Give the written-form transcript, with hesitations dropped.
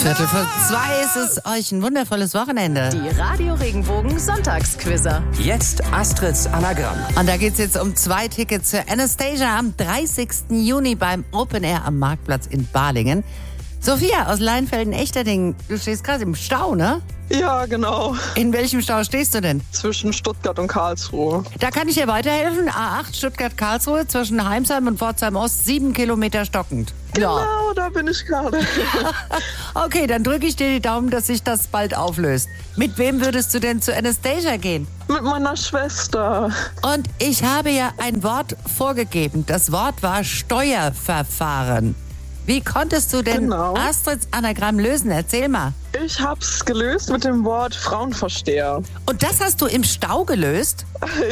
2:15 ist es. Euch ein wundervolles Wochenende. Die Radio Regenbogen Sonntagsquizzer. Jetzt Astrids Anagramm. Und da geht's jetzt um 2 Tickets für Anastasia am 30. Juni beim Open Air am Marktplatz in Balingen. Sophia aus Leinfelden-Echterdingen, du stehst gerade im Stau, ne? Ja, genau. In welchem Stau stehst du denn? Zwischen Stuttgart und Karlsruhe. Da kann ich dir weiterhelfen. A8 Stuttgart-Karlsruhe zwischen Heimsheim und Pforzheim-Ost, 7 Kilometer stockend. Genau, da bin ich gerade. Okay, dann drücke ich dir die Daumen, dass sich das bald auflöst. Mit wem würdest du denn zu Anastasia gehen? Mit meiner Schwester. Und ich habe ja ein Wort vorgegeben. Das Wort war Steuerverfahren. Wie konntest du denn Astrids Anagramm lösen? Erzähl mal. Ich hab's gelöst mit dem Wort Frauenversteher. Und das hast du im Stau gelöst?